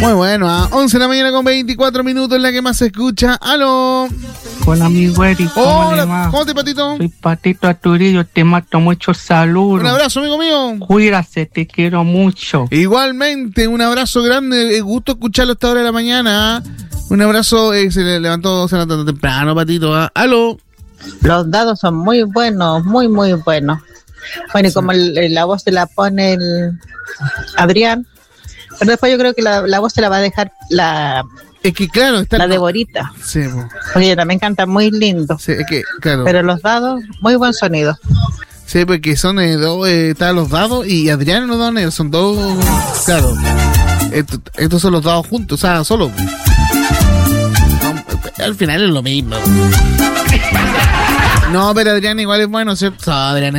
Muy bueno, a 11 de la mañana con 24 minutos, en la que más se escucha. ¡Aló! Hola, mi güeri, ¿cómo le va? ¿Cómo te, Patito? Soy Patito Aturillo, te mando muchos saludos. Un abrazo, amigo mío. Cuídate, te quiero mucho. Igualmente, un abrazo grande. Gusto escucharlo a esta hora de la mañana. Un abrazo, se levantó temprano, Patito. ¡Aló! Los dados son muy buenos, muy, muy buenos. Bueno, y como la voz se la pone el Adrián, pero después yo creo que la voz se la va a dejar es que claro, está la Deborita. Sí, porque ella también canta muy lindo. Sí, es que, claro. Pero los dados, muy buen sonido. Sí, porque son dos, están los dados y Adrián en los dados negros, son dos, claro. Estos son los dados juntos, o sea, solo. No, al final es lo mismo. No, pero Adrián igual es bueno, ¿cierto? Adrián